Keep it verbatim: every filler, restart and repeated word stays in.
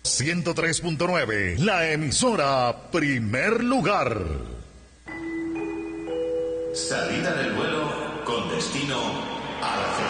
ciento tres punto nueve, la emisora primer lugar. Salida del vuelo con destino a la